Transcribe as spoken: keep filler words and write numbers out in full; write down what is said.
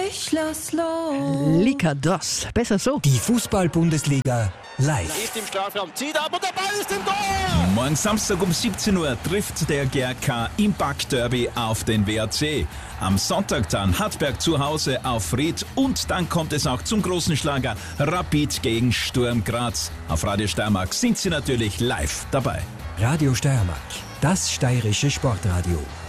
Ich lass los. Lika dos. Besser so. Die Fußball-Bundesliga live. Ist im Strafraum, zieht ab und der Ball ist im Tor! Morgen Samstag um siebzehn Uhr trifft der G R K im Back-Derby auf den W A C. Am Sonntag dann Hartberg zu Hause auf Ried und dann kommt es auch zum großen Schlager Rapid gegen Sturm Graz. Auf Radio Steiermark sind Sie natürlich live dabei. Radio Steiermark, das steirische Sportradio.